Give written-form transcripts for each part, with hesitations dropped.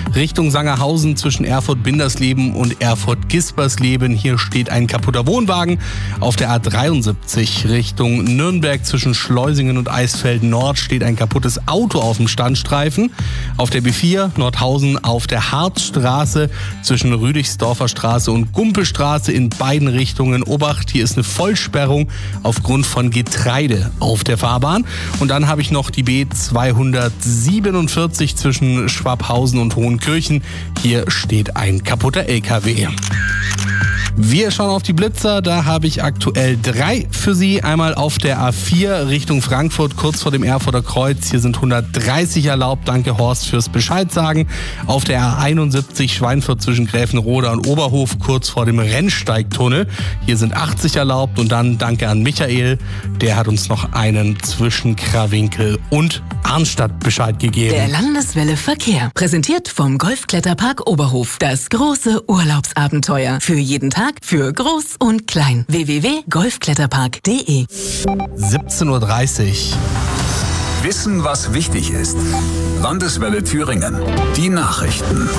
Richtung Sangerhausen zwischen Erfurt-Bindersleben und Erfurt-Gispersleben. Hier steht ein kaputter Wohnwagen. Auf der A73 Richtung Nürnberg zwischen Schleusingen und Eisfeld Nord steht ein kaputtes Auto auf dem Standstreifen. Auf der B4 Nordhausen auf der Harzstraße zwischen Rüdigsdorfer Straße und Gumpelstraße in beiden Richtungen. Obacht, hier ist eine Vollsperrung aufgrund von Getreide auf der Fahrbahn. Und dann habe ich noch die B247 zwischen Schwabhausen und Hohenkirchen. Hier steht ein kaputter LKW. Wir schauen auf die Blitzer, da habe ich aktuell 3 für Sie. Einmal auf der A4 Richtung Frankfurt, kurz vor dem Erfurter Kreuz. Hier sind 130 erlaubt. Danke Horst fürs Bescheid sagen. Auf der A71 Schweinfurt zwischen Gräfenroda und Oberhof, kurz vor dem Rennsteigtunnel. Hier sind 80 erlaubt. Und dann danke an Michael, der hat uns noch einen zwischen Krawinkel und Arnstadt Bescheid gegeben. Der Landeswelle Verkehr, präsentiert vom Golfkletterpark Oberhof. Das große Urlaubsabenteuer. Für jeden Tag, für groß und klein. www.golfkletterpark.de 17:30 Uhr. Wissen, was wichtig ist. Landeswelle Thüringen. Die Nachrichten.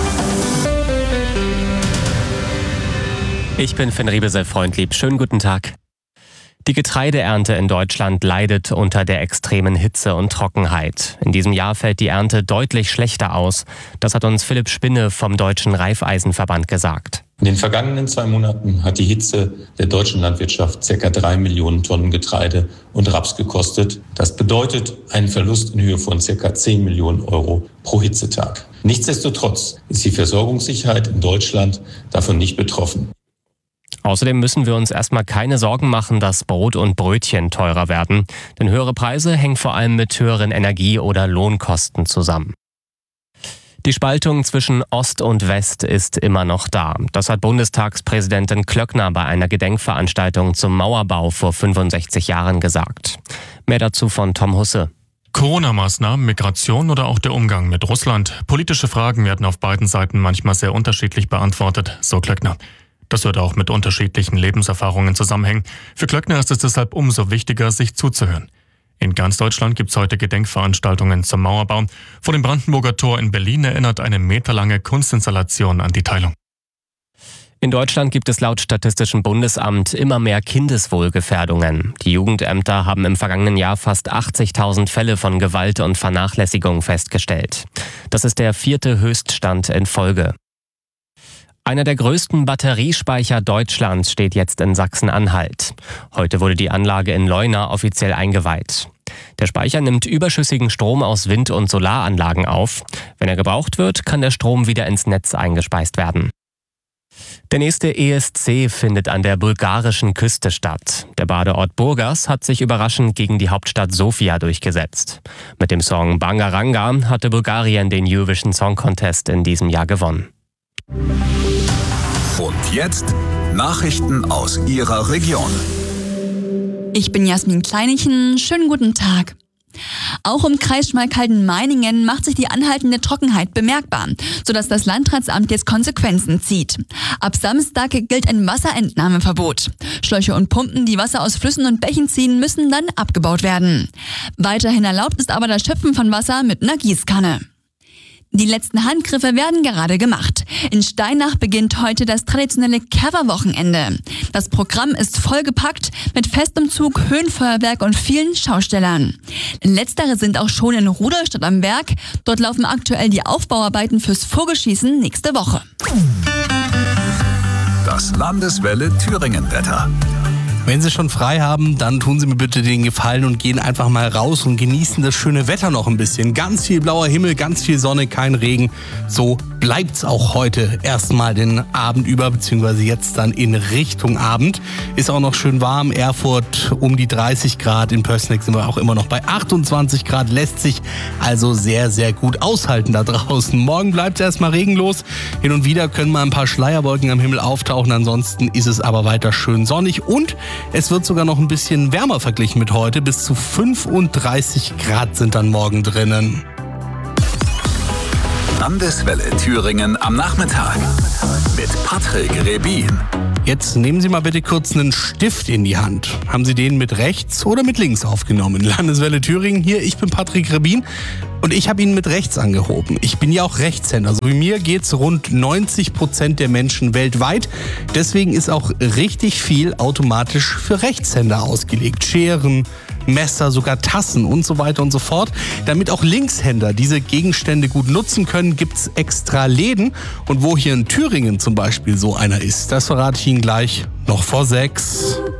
Ich bin Finn Riebesel-Freundlieb. Schönen guten Tag. Die Getreideernte in Deutschland leidet unter der extremen Hitze und Trockenheit. In diesem Jahr fällt die Ernte deutlich schlechter aus. Das hat uns Philipp Spinne vom Deutschen Reifeisenverband gesagt. In den vergangenen 2 Monaten hat die Hitze der deutschen Landwirtschaft ca. 3 Millionen Tonnen Getreide und Raps gekostet. Das bedeutet einen Verlust in Höhe von ca. 10 Millionen Euro pro Hitzetag. Nichtsdestotrotz ist die Versorgungssicherheit in Deutschland davon nicht betroffen. Außerdem müssen wir uns erstmal keine Sorgen machen, dass Brot und Brötchen teurer werden. Denn höhere Preise hängen vor allem mit höheren Energie- oder Lohnkosten zusammen. Die Spaltung zwischen Ost und West ist immer noch da. Das hat Bundestagspräsidentin Klöckner bei einer Gedenkveranstaltung zum Mauerbau vor 65 Jahren gesagt. Mehr dazu von Tom Husse. Corona-Maßnahmen, Migration oder auch der Umgang mit Russland. Politische Fragen werden auf beiden Seiten manchmal sehr unterschiedlich beantwortet, so Klöckner. Das wird auch mit unterschiedlichen Lebenserfahrungen zusammenhängen. Für Klöckner ist es deshalb umso wichtiger, sich zuzuhören. In ganz Deutschland gibt es heute Gedenkveranstaltungen zum Mauerbau. Vor dem Brandenburger Tor in Berlin erinnert eine meterlange Kunstinstallation an die Teilung. In Deutschland gibt es laut Statistischem Bundesamt immer mehr Kindeswohlgefährdungen. Die Jugendämter haben im vergangenen Jahr fast 80.000 Fälle von Gewalt und Vernachlässigung festgestellt. Das ist der 4. Höchststand in Folge. Einer der größten Batteriespeicher Deutschlands steht jetzt in Sachsen-Anhalt. Heute wurde die Anlage in Leuna offiziell eingeweiht. Der Speicher nimmt überschüssigen Strom aus Wind- und Solaranlagen auf. Wenn er gebraucht wird, kann der Strom wieder ins Netz eingespeist werden. Der nächste ESC findet an der bulgarischen Küste statt. Der Badeort Burgas hat sich überraschend gegen die Hauptstadt Sofia durchgesetzt. Mit dem Song Bangaranga hatte Bulgarien den Eurovision Song Contest in diesem Jahr gewonnen. Und jetzt Nachrichten aus Ihrer Region. Ich bin Jasmin Kleinichen. Schönen guten Tag. Auch im Kreis Schmalkalden-Meiningen macht sich die anhaltende Trockenheit bemerkbar, sodass das Landratsamt jetzt Konsequenzen zieht. Ab Samstag gilt ein Wasserentnahmeverbot. Schläuche und Pumpen, die Wasser aus Flüssen und Bächen ziehen, müssen dann abgebaut werden. Weiterhin erlaubt ist aber das Schöpfen von Wasser mit einer Gießkanne. Die letzten Handgriffe werden gerade gemacht. In Steinach beginnt heute das traditionelle Coverwochenende. Das Programm ist vollgepackt mit Festumzug, Höhenfeuerwerk und vielen Schaustellern. Letztere sind auch schon in Rudolstadt am Werk. Dort laufen aktuell die Aufbauarbeiten fürs Vogelschießen nächste Woche. Das Landeswelle Thüringen-Wetter. Wenn Sie schon frei haben, dann tun Sie mir bitte den Gefallen und gehen einfach mal raus und genießen das schöne Wetter noch ein bisschen. Ganz viel blauer Himmel, ganz viel Sonne, kein Regen. So bleibt's auch heute erstmal den Abend über, beziehungsweise jetzt dann in Richtung Abend. Ist auch noch schön warm. Erfurt um die 30 Grad. In Pößneck sind wir auch immer noch bei 28 Grad. Lässt sich also sehr, sehr gut aushalten da draußen. Morgen bleibt es erstmal regenlos. Hin und wieder können mal ein paar Schleierwolken am Himmel auftauchen. Ansonsten ist es aber weiter schön sonnig und es wird sogar noch ein bisschen wärmer verglichen mit heute. Bis zu 35 Grad sind dann morgen drinnen. Landeswelle Thüringen am Nachmittag mit Patrick Rebin. Jetzt nehmen Sie mal bitte kurz einen Stift in die Hand. Haben Sie den mit rechts oder mit links aufgenommen? Landeswelle Thüringen hier, ich bin Patrick Rebin. Und ich habe ihn mit rechts angehoben. Ich bin ja auch Rechtshänder. So wie mir geht's rund 90% der Menschen weltweit. Deswegen ist auch richtig viel automatisch für Rechtshänder ausgelegt. Scheren, Messer, sogar Tassen und so weiter und so fort. Damit auch Linkshänder diese Gegenstände gut nutzen können, gibt's extra Läden. Und wo hier in Thüringen zum Beispiel so einer ist, das verrate ich Ihnen gleich noch vor 6.